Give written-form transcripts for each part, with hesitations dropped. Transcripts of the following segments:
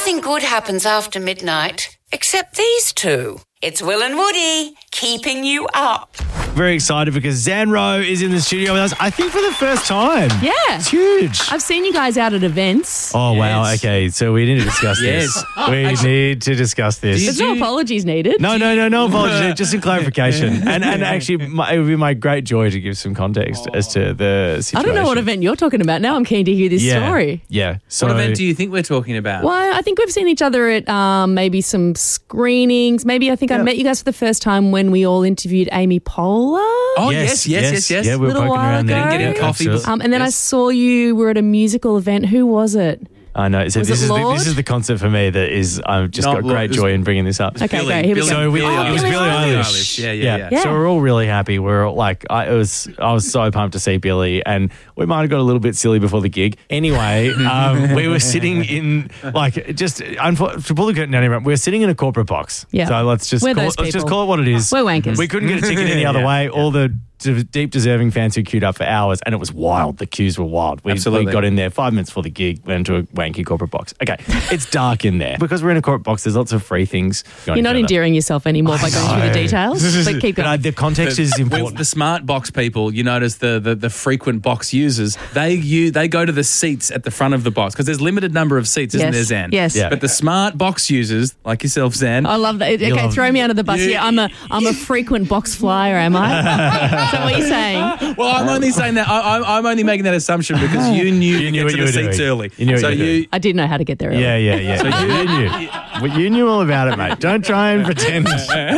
Nothing good happens after midnight except these two. It's Will and Woody keeping you up. Very excited because Zanro is in the studio with us, I think for the first time. Yeah. It's huge. I've seen you guys out at events. Oh, wow. Okay, so we need to discuss this. We need to discuss this. There's no apologies needed. No apologies. Just some clarification. And actually, it would be my great joy to give some context as to the situation. I don't know what event you're talking about now. I'm keen to hear this story. Yeah. So, What event do you think we're talking about? Well, I think we've seen each other at maybe some screenings. Maybe I think I met you guys for the first time when we all interviewed Amy Poehler. Oh, yes. Yeah, we were Little poking while around there. ago. Getting coffee. Absolutely. And then I saw you were at a musical event. Who was it? I know. So Was this it Lorde? is the concept for me that is, I've just Not got great Lorde, joy in bringing this up. Okay, great. Here we go. So it was Billie Billie Eilish. Eilish. Yeah. So we're all really happy. We're all like, I was so pumped to see Billie, and we might have got a little bit silly before the gig. Anyway, we were sitting in to pull the curtain down. We were sitting in a corporate box. Yeah. So let's just We're call those it what it is. We're wankers. We couldn't get a ticket any other way. All the deep deserving fans who queued up for hours, and it was wild. The queues were wild. We got in there 5 minutes before the gig, went into a wanky corporate box. Okay, it's dark in there. Because we're in a corporate box, there's lots of free things going You're not further. endearing yourself anymore by going through the details. But keep But going. the context is With important. the smart box people, you notice the frequent box users, they go to the seats at the front of the box because there's limited number of seats, isn't there, Zan? Yes. Yeah. But the smart box users, like yourself, Zan, I love that. Okay, throw me under the bus. Yeah, I'm a frequent box flyer, am I? Is that what you're saying? well, I'm only saying that. I'm only making that assumption because you knew to knew get what to you the were seats doing. early. You knew what so you were doing. I did know how to get there early. Yeah. So you knew. Well, you knew all about it, mate. Don't try and pretend.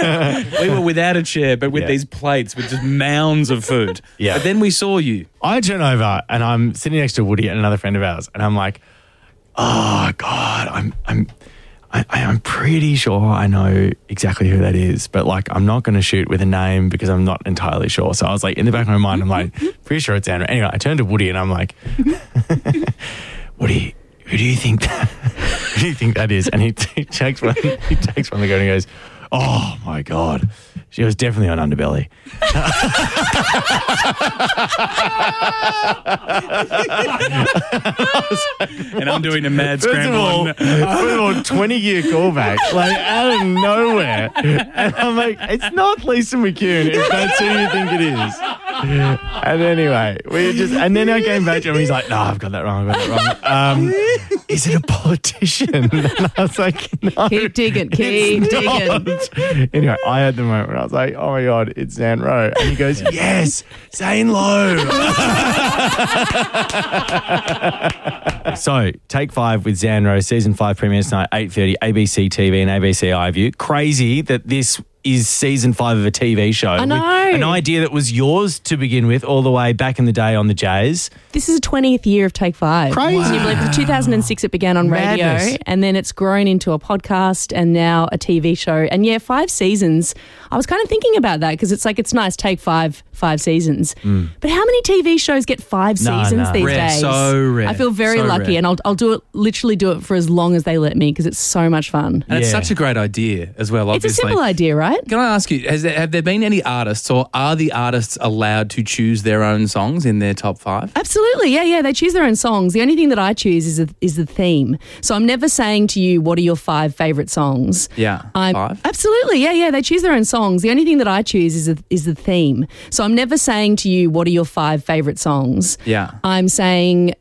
we were without a chair, but with these plates with just mounds of food. Yeah. But then we saw you. I turn over and I'm sitting next to Woody and another friend of ours, and I'm like, oh God, I'm pretty sure I know exactly who that is, but like I'm not going to shoot with a name because I'm not entirely sure. So I was like, in the back of my mind, I'm like, pretty sure it's Andrew. Anyway, I turned to Woody and I'm like, Woody, who do you think that is? And he takes one of the go and he goes, oh my God, she was definitely on Underbelly. And I'm doing a mad First of scramble. all, 20-year callback, like out of nowhere. And I'm like, it's not Lisa McCune if that's who you think it is. And anyway, and then I came back to him and he's like, no, I've got that wrong. Is it a politician? And I was like, no. Keep digging. it's Keep digging. not. Anyway, I had the moment where I was like, oh my God, it's Zan Rowe. And he goes, yes, Zane Lowe. So, Take 5 with Zan Rowe, Season 5 premieres tonight, 8:30, ABC TV and ABC iView. Crazy that this is Season 5 of a TV show. I know. With an idea that was yours to begin with all the way back in the day on the Jays. This is the 20th year of Take 5. Crazy. Can you believe it? 2006 it began on radio, Madness. and then it's grown into a podcast and now a TV show. And 5 seasons. I was kind of thinking about that because it's like, it's nice, Take 5 seasons. But how many TV shows get 5 seasons these Rare, days? so rare. I feel very So lucky, rare. and I'll literally do it for as long as they let me because it's so much fun. And it's Yeah. such a great idea as well, It's a obviously. simple idea, right? Can I ask you, have there been any artists or are the artists allowed to choose their own songs in their top 5? Absolutely, yeah. They choose their own songs. The only thing that I choose is the theme. So I'm never saying to you, what are your 5 favourite songs? Yeah, 5? Absolutely, yeah. They choose their own songs. The only thing that I choose is the theme. So I'm never saying to you, what are your 5 favourite songs? Yeah. I'm saying